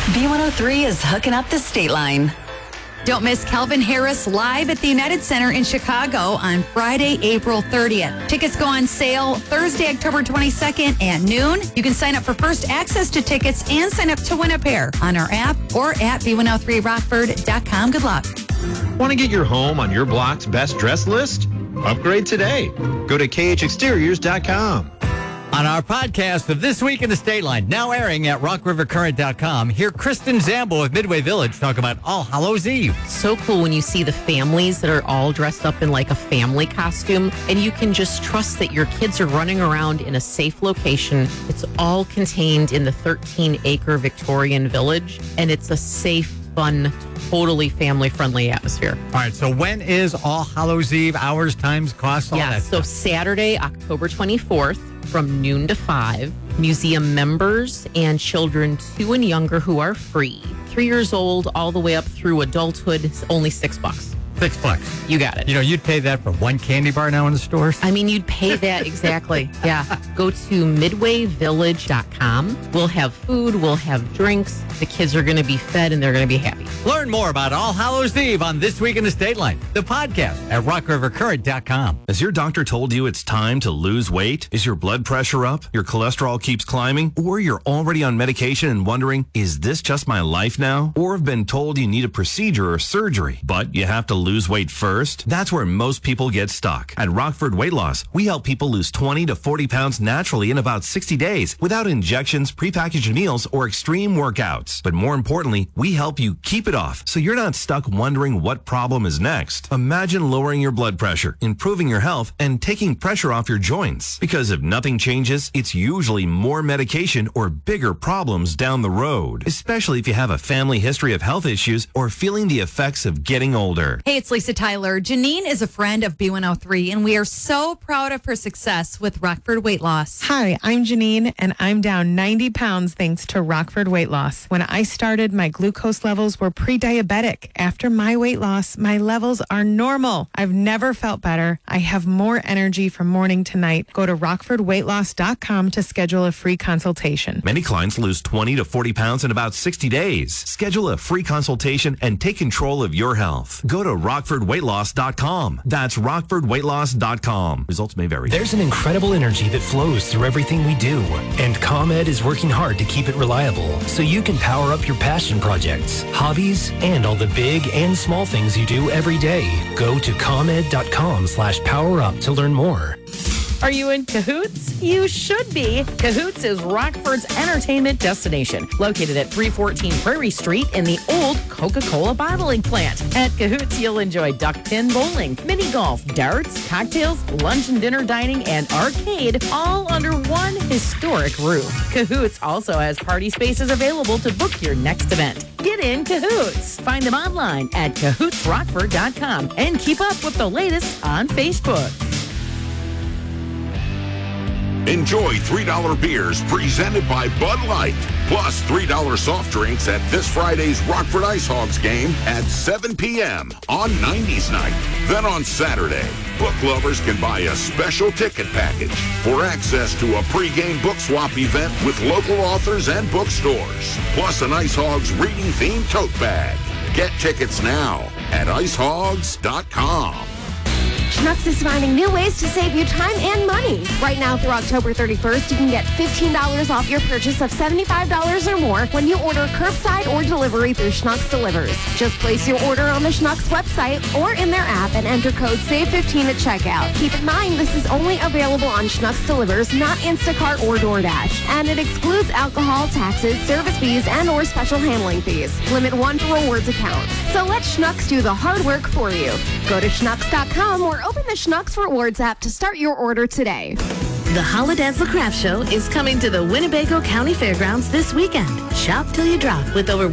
B103 is hooking up the state line. Don't miss Calvin Harris live at the United Center in Chicago on Friday, April 30th. Tickets go on sale Thursday, October 22nd at noon. You can sign up for first access to tickets and sign up to win a pair on our app or at b103rockford.com. Good luck. Want to get your home on your block's best dress list? Upgrade today. Go to khexteriors.com. On our podcast of This Week in the State Line, now airing at rockrivercurrent.com, hear Kristen Zambo of Midway Village talk about All Hallows Eve. So cool when you see the families that are all dressed up in like a family costume, and you can just trust that your kids are running around in a safe location. It's all contained in the 13-acre Victorian village, and it's a safe, fun, totally family-friendly atmosphere. All right, so when is All Hallows Eve? Hours, times, costs, all that so stuff. Saturday, October 24th, from noon to 5. Museum members and children 2 and younger who are free. 3 years old all the way up through adulthood, is only $6. $6. You got it. You know, you'd pay that for one candy bar now in the stores? I mean, you'd pay that exactly. Yeah. Go to midwayvillage.com. We'll have food. We'll have drinks. The kids are going to be fed and they're going to be happy. Learn more about All Hallows Eve on This Week in the State Line, the podcast at rockrivercurrent.com. Has your doctor told you it's time to lose weight? Is your blood pressure up? Your cholesterol keeps climbing? Or you're already on medication and wondering, is this just my life now? Or have been told you need a procedure or surgery, but you have to lose weight first? That's where most people get stuck. At Rockford Weight Loss, we help people lose 20 to 40 pounds naturally in about 60 days without injections, prepackaged meals, or extreme workouts. But more importantly, we help you keep it off so you're not stuck wondering what problem is next. Imagine lowering your blood pressure, improving your health, and taking pressure off your joints. Because if nothing changes, it's usually more medication or bigger problems down the road, especially if you have a family history of health issues or feeling the effects of getting older. Hey, it's Lisa Tyler. Janine is a friend of B103, and we are so proud of her success with Rockford Weight Loss. Hi, I'm Janine, and I'm down 90 pounds thanks to Rockford Weight Loss. When I started, my glucose levels were pre-diabetic. After my weight loss, my levels are normal. I've never felt better. I have more energy from morning to night. Go to rockfordweightloss.com to schedule a free consultation. Many clients lose 20 to 40 pounds in about 60 days. Schedule a free consultation and take control of your health. Go to rockfordweightloss.com. That's rockfordweightloss.com. Results may vary. There's an incredible energy that flows through everything we do, and ComEd is working hard to keep it reliable so you can power up your passion projects, hobbies, and all the big and small things you do every day. Go to ComEd.com/powerup to learn more. Are you in Cahoots? You should be. Cahoots is Rockford's entertainment destination, located at 314 Prairie Street in the old Coca-Cola bottling plant. At Cahoots, you'll enjoy duck pin bowling, mini golf, darts, cocktails, lunch and dinner dining, and arcade, all under one historic roof. Cahoots also has party spaces available to book your next event. Get in Cahoots. Find them online at cahootsrockford.com and keep up with the latest on Facebook. Enjoy $3 beers presented by Bud Light, plus $3 soft drinks at this Friday's Rockford Ice Hogs game at 7 p.m. on 90s night. Then on Saturday, book lovers can buy a special ticket package for access to a pregame book swap event with local authors and bookstores, plus an Ice Hogs reading-themed tote bag. Get tickets now at icehogs.com. Schnucks is finding new ways to save you time and money. Right now through October 31st, you can get $15 off your purchase of $75 or more when you order curbside or delivery through Schnucks Delivers. Just place your order on the Schnucks website or in their app and enter code SAVE15 at checkout. Keep in mind, this is only available on Schnucks Delivers, not Instacart or DoorDash. And it excludes alcohol, taxes, service fees, and or special handling fees. Limit 1 per rewards account. So let Schnucks do the hard work for you. Go to schnucks.com or open the Schnucks Rewards app to start your order today. The Holodancing Craft Show is coming to the Winnebago County Fairgrounds this weekend. Shop till you drop with over